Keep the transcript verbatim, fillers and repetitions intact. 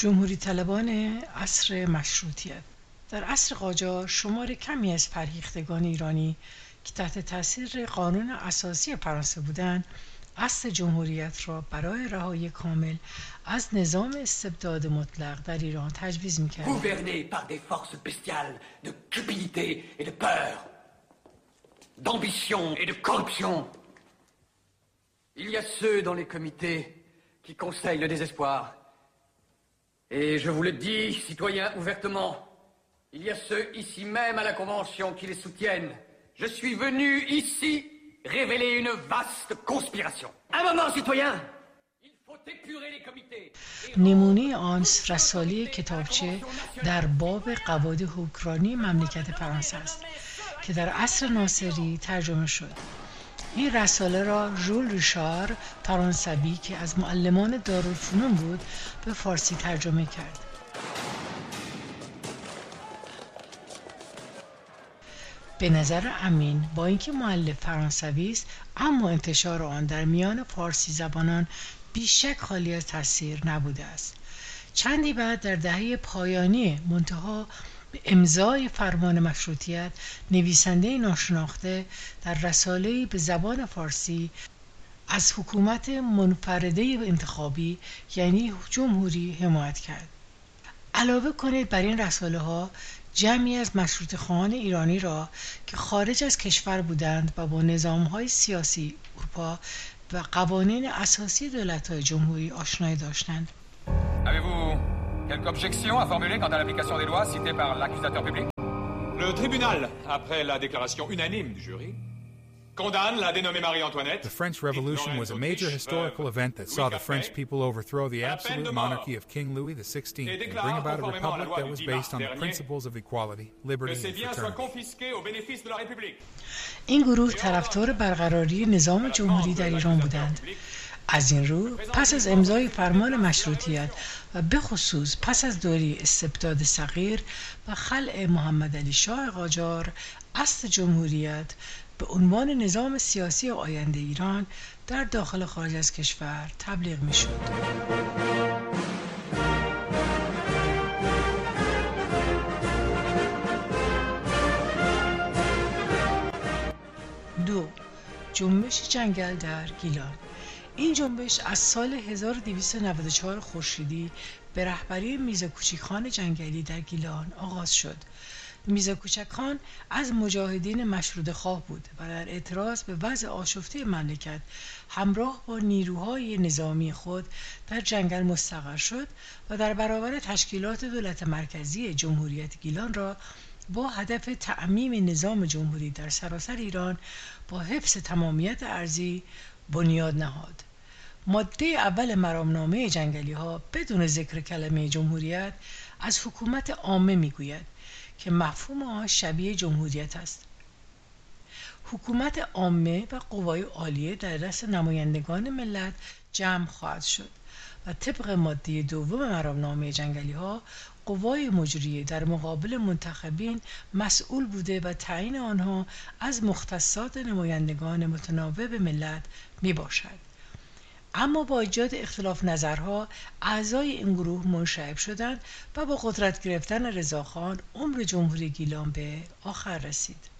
جمهوری طلبان عصر مشروطیت. در عصر قاجار شمار کمی از فرهیختگان ایرانی که تحت تاثیر قانون اساسی فرانسه بودند، اصل جمهوریت را برای رهایی کامل از نظام استبداد مطلق در ایران تجویز می‌کردند. Gouverné par des forces bestiales de cupidité et de peur, d'ambition et de corruption. Il y a ceux dans les comités qui conseillent le désespoir. Et je vous le dis, citoyens, ouvertement, il y a ceux ici même à la Convention qui les soutiennent. Je suis venu ici révéler une vaste conspiration. Un moment, citoyens! Il faut épurer les comités. نمونه آن رساله کتابچه در باب قواعد حکمرانی مملکت فرانسه است که در عصر ناصری ترجمه شد. این رساله را ژول ریشار فرانسوی که از معلمان دارالفنون بود به فارسی ترجمه کرد. به نظر امین با اینکه مؤلف فرانسوی است، اما انتشار آن در میان فارسی زبانان بیشک خالی از تاثیر نبوده است. چندی بعد در دهه پایانی منتها به امضای فرمان مشروطیت، نویسنده ناشناخته در رساله‌ای به زبان فارسی از حکومت منفرده انتخابی یعنی جمهوری حمایت کرد. علاوه کنید بر این رساله ها جمعی از مشروطه خواهان ایرانی را که خارج از کشور بودند و با نظام های سیاسی اروپا و قوانین اساسی دولت‌های جمهوری آشنایی داشتند. Avez-vous quelque objection à formuler quant à l'application des lois citées par l'accusateur public? Le tribunal, après la déclaration unanime du jury, condamne la dénommée Marie-Antoinette. The French Revolution was a major historical event that saw the French people overthrow the absolute monarchy of King Louis the sixteenth and bring about a republic that was based on the principles of equality, liberty, and fraternity. این گروه طرفدار برقراری نظام جمهوری در ایران بودند. از این رو پس از امضای فرمان مشروطیت و به خصوص پس از دوره استبداد صغیر و خلع محمد علی شاه قاجار، اصل جمهوریت به عنوان نظام سیاسی آینده ایران در داخل خارج از کشور تبلیغ می شد. دو، جنبش جنگل در گیلان. این جنبش از سال هزار و دویست و نود و چهار خورشیدی به رهبری میرزا کوچکخان جنگلی در گیلان آغاز شد. میرزا کوچکخان از مجاهدین مشروطه خواه بود و در اعتراض به وضع آشفته مملکت همراه با نیروهای نظامی خود در جنگل مستقر شد و در برابر تشکیلات دولت مرکزی جمهوریت گیلان را با هدف تعمیم نظام جمهوری در سراسر ایران با حفظ تمامیت ارضی بنیاد نهاد. ماده اول مرامنامه جنگلی ها بدون ذکر کلمه جمهوریت از حکومت عامه میگوید که مفهوم آن شبیه جمهوریت است. حکومت عامه و قوای عالیه در دست نمایندگان ملت جمع خواهد شد و طبق ماده دوم مرامنامه جنگلی ها قوای مجریه در مقابل منتخبین مسئول بوده و تعیین آنها از مختصات نمایندگان متناوب ملت می باشد. اما با ایجاد اختلاف نظرها اعضای این گروه منشعب شدند و با قدرت گرفتن رضاخان عمر جمهوری گیلان به آخر رسید.